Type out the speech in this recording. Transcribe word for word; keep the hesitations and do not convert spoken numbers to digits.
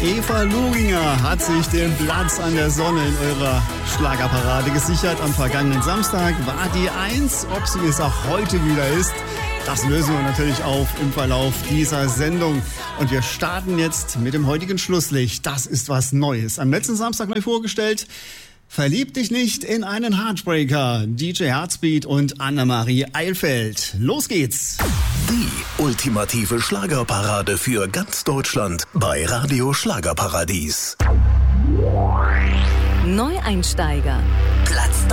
Eva Luginger hat sich den Platz an der Sonne in eurer Schlagerparade gesichert. Am vergangenen Samstag war die Eins. Ob sie es auch heute wieder ist, das lösen wir natürlich auf im Verlauf dieser Sendung. Und wir starten jetzt mit dem heutigen Schlusslicht. Das ist was Neues. Am letzten Samstag neu vorgestellt. Verlieb dich nicht in einen Heartbreaker. D J Heartspeed und Annemarie Eilfeld. Los geht's. Die ultimative Schlagerparade für ganz Deutschland bei Radio Schlagerparadies. Neueinsteiger. Platz